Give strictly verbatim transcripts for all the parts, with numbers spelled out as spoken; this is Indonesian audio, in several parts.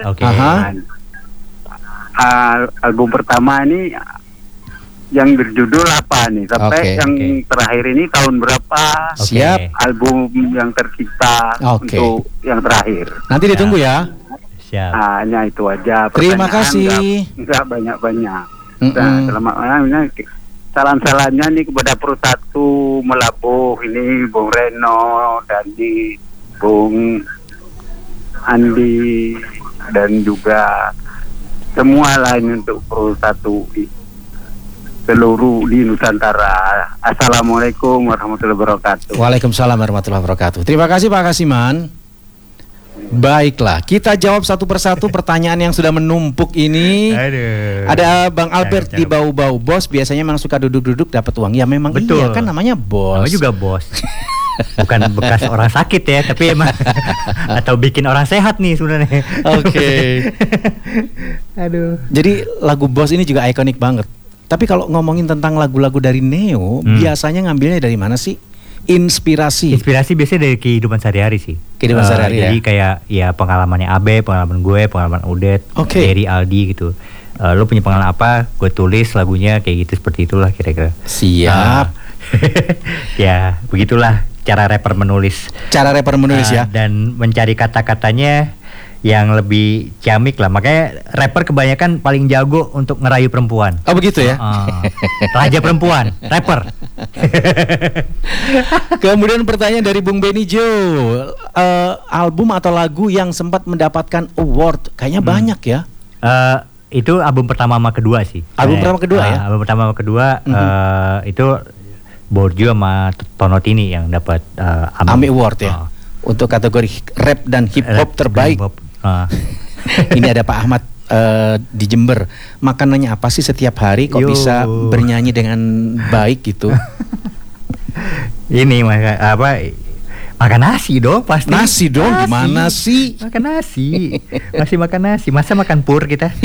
Oke. Aha. Uh, album pertama ini yang berjudul apa nih? Sampai Oke, yang oke. terakhir ini tahun berapa? Oke. Siap. Album yang tercipta Oke. untuk yang terakhir. Nanti ditunggu ya. Siap. Hanya itu aja. Terima Pertanyaan kasih. nggak- Nggak banyak-banyak. Mm-mm. Nah, selamat malam. Ini salam-salamnya nih kepada Persatu Melabuh ini, Bung Reno, Dandi, Bung Andi, dan juga semua lain untuk Persatu i- seluruh di Nusantara. Assalamualaikum warahmatullahi wabarakatuh. Waalaikumsalam warahmatullahi wabarakatuh. Terima kasih Pak Kasiman. Baiklah, kita jawab satu persatu pertanyaan yang sudah menumpuk ini. Aduh. Ada Bang Albert Cakep, di cakep. bau-bau. Bos biasanya memang suka duduk-duduk dapat uang. Ya memang Betul. iya kan namanya bos. Namanya juga bos. Bukan bekas orang sakit ya, tapi emang atau bikin orang sehat nih sebenarnya. Oke. Aduh. Jadi lagu Bos ini juga ikonik banget. Tapi kalau ngomongin tentang lagu-lagu dari Neo, Hmm. biasanya ngambilnya dari mana sih? Inspirasi. Inspirasi biasanya dari kehidupan sehari-hari sih. Kehidupan Eh, sehari-hari Jadi ya? kayak ya pengalamannya Abe, pengalaman gue, pengalaman Udet, Oke. Derry, Aldi gitu. Eh, lo punya pengalaman apa? Gue tulis lagunya kayak gitu, seperti itulah kira-kira. Siap. Ah. Ya begitulah cara rapper menulis. Cara rapper menulis Ah, ya. Dan mencari kata-katanya yang lebih ciamik lah. Makanya rapper kebanyakan paling jago untuk ngerayu perempuan. Oh begitu ya. Ah, raja perempuan, rapper. Kemudian pertanyaan dari Bung Benny Jo, Eh, album atau lagu yang sempat mendapatkan award, kayaknya Hmm. banyak ya. Eh, itu album pertama sama kedua sih. Album Eh, pertama kedua ah, ya? Album pertama sama kedua Mhm. eh, itu Borju sama Tonotini yang dapat eh, AMI Award ya. Ah. Untuk kategori rap dan hip hop Rap- terbaik. hip hop. Ah. Ini ada Pak Ahmad eh, di Jember. Makanannya apa sih setiap hari kok Yo. bisa bernyanyi dengan baik gitu? Ini maka apa? Makan nasi dong pasti. Nasi dong, gimana sih? Makan nasi. Masih makan nasi. Masa makan pur kita?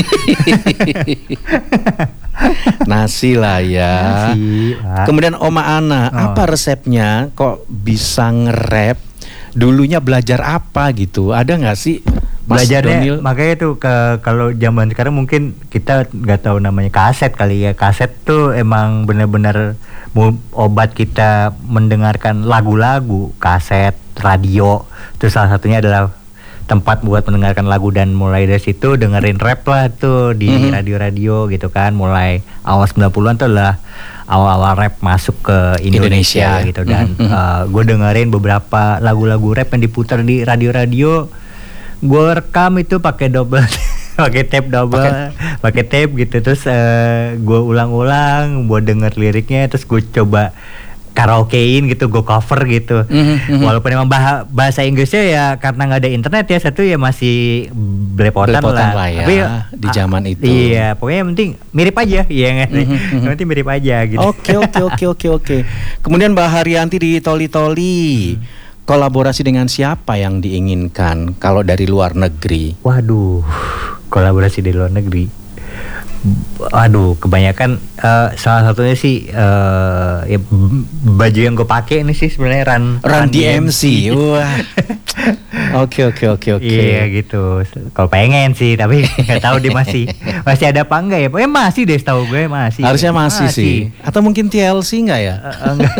Nasi lah ya. Nasi, Pak. Kemudian Oma Ana, Oh. apa resepnya kok bisa nge-rap? Dulunya belajar apa gitu? Ada nggak sih? Mas Belajarnya Donil? makanya tuh ke kalau zaman sekarang mungkin kita nggak tahu namanya kaset kali ya. Kaset tuh emang benar-benar mu- obat kita mendengarkan lagu-lagu. Kaset, radio, terus salah satunya adalah tempat buat mendengarkan lagu, dan mulai dari situ dengerin rap lah tuh di Mhm. radio-radio gitu kan. Mulai awal sembilan puluhan tuh adalah awal-awal rap masuk ke Indonesia Indonesia, ya. gitu. Dan Mhm, mhm. gue dengerin beberapa lagu-lagu rap yang diputar di radio-radio. Gue rekam itu pakai double, pakai tape double, pakai tape gitu. Terus gue ulang-ulang, gue denger liriknya, terus gue coba karaokein gitu, gue cover gitu. Mhm, mhm. Walaupun emang bah- bahasa Inggrisnya ya karena nggak ada internet ya, satu ya masih belepotan, Belepotan lah. lah ya, Tapi di zaman ah, itu. Iya, pokoknya yang penting mirip aja, iya nggak sih? Mhm, mhm. Yang penting mirip aja gitu. Oke oke oke oke oke. Kemudian Mbak Haryanti di Toli Toli. Kolaborasi dengan siapa yang diinginkan kalau dari luar negeri? Waduh, kolaborasi di luar negeri. Waduh, kebanyakan eh, salah satunya sih eh, ya, b- baju yang gue pakai ini sih sebenarnya Run Run D M C. Wah. Oke oke oke oke. Iya gitu. Kalau pengen sih, tapi nggak tahu dia masih masih ada apa enggak ya? Pokoknya masih deh, setahu gue masih. Harusnya masih, sih. Atau mungkin T L C nggak ya? Eh, eh, enggak.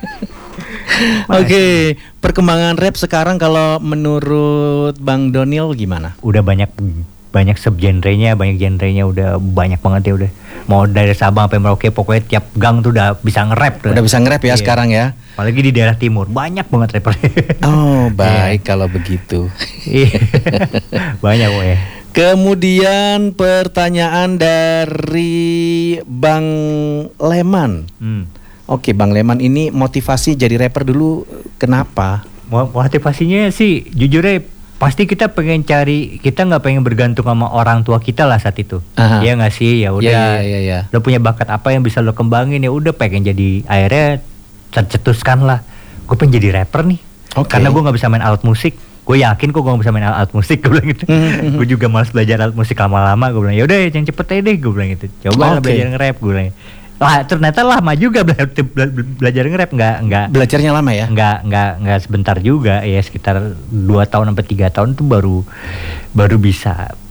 Oke, perkembangan rap sekarang kalau menurut Bang Donil gimana? Udah banyak banyak subgenrenya, banyak genrenya, udah banyak banget ya udah. Mau dari Sabang sampai Merauke, pokoknya tiap gang tuh udah bisa nge-rap tuh. Udah bisa nge-rap ya Iya. sekarang ya? Apalagi di daerah timur, banyak banget rapper. Oh, baik kalau begitu. Iya. Banyak ya. Kemudian pertanyaan dari Bang Leman. Hmm. Oke, Bang Leman ini motivasi jadi rapper dulu kenapa? Mo- Motivasinya sih jujurnya pasti kita pengen cari, kita nggak pengen bergantung sama orang tua kita lah saat itu. Aha. Iya nggak sih, ya udah. Ya, ya, ya, ya. Lo punya bakat apa yang bisa lo kembangin, ya udah pengen jadi, akhirnya tercetuskan lah. Gue pengen jadi rapper nih. Oke. Karena gue nggak bisa main alat musik. Gue yakin kok gue nggak bisa main alat musik, gue bilang gitu. Mhm. Gue juga malas belajar alat musik lama-lama. Gue bilang ya udah yang cepet aja deh, gue bilang gitu. Coba lah Oke. belajar nge-rap, gue bilang. Wah ternyata lama juga bela- bela- belajar nge-rap, nggak nggak Belajarnya lama ya? nggak nggak nggak sebentar juga ya, sekitar dua tahun sampai tiga tahun tuh baru baru bisa